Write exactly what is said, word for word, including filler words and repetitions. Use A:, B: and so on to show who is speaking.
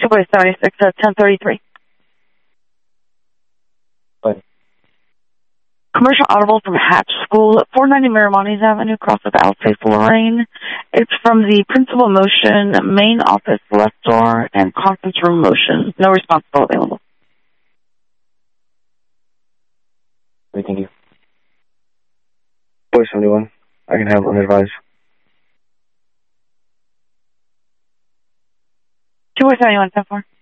A: Subway seventy-six at ten thirty-three.
B: Bye.
A: Commercial audible from Hatch School at four ninety Miramontes Avenue, across with Alsace Lorraine. It's from the principal motion, main office left door, and conference room motion. No response still available.
B: Wait, thank you. Boy seventy-one, I can have unadvised.
A: Two seventy-one, ten four.